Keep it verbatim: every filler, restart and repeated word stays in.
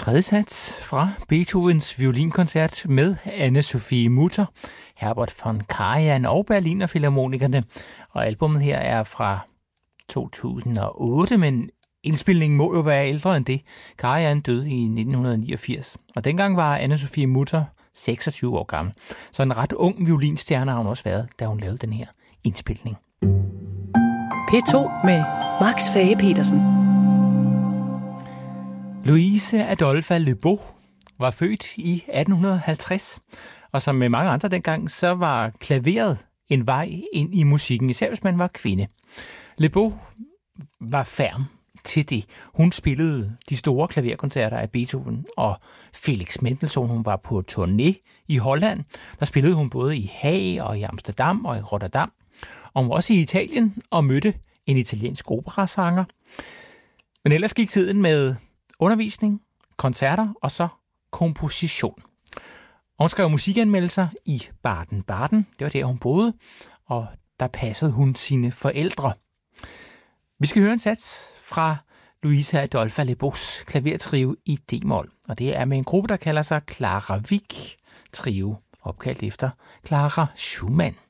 tredje sats fra Beethovens violinkoncert med Anne-Sophie Mutter, Herbert von Karajan og Berliner Filharmonikerne. Og albumet her er fra to tusind og otte, men indspilningen må jo være ældre end det. Karajan døde i nitten niogfirs, og dengang var Anne-Sophie Mutter seksogtyve år gammel. Så en ret ung violinstjerne har hun også været, da hun lavede den her indspilning. P to med Max Fage-Petersen. Louise Adolphe Lebeau var født i atten halvtreds, og som med mange andre dengang, så var klaveret en vej ind i musikken, især hvis man var kvinde. Lebeau var ferm til det. Hun spillede de store klaverkoncerter af Beethoven og Felix Mendelssohn. Hun var på turné i Holland. Der spillede hun både i Haag og i Amsterdam og i Rotterdam. Og hun var også i Italien og mødte en italiensk operasanger. Men ellers gik tiden med undervisning, koncerter og så komposition. Og hun skrev musikanmeldelser i Baden-Baden. Det var der, hun boede, og der passede hun sine forældre. Vi skal høre en sats fra Louise Adolphe Lebeaus klavertrio i D-mol, og det er med en gruppe, der kalder sig Clara Wieck Trio, opkaldt efter Clara Schumann.